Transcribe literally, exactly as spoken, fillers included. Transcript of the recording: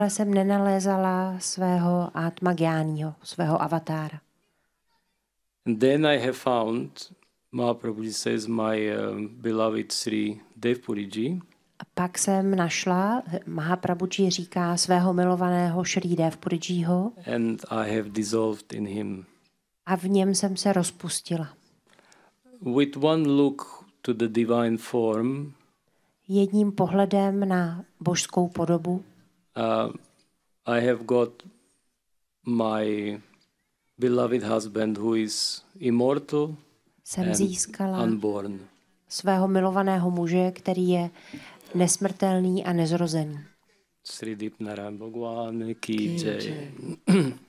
jsem nenalézala svého Atma Gyáního, svého avatára. And then I have found, Mahaprabhuji says, my um, beloved Sri Devpuriji. A pak jsem našla, Mahaprabhuji říká, svého milovaného Šrí Devpurijiho. And I have dissolved in him. A v něm jsem se rozpustila. With one look to the divine form, jedním pohledem na božskou podobu, uh, I have got my beloved husband who is immortal jsem and získala unborn. svého milovaného muže, který je nesmrtelný a nezrozený. Sri Dipnarayan Bhagwan ki jai.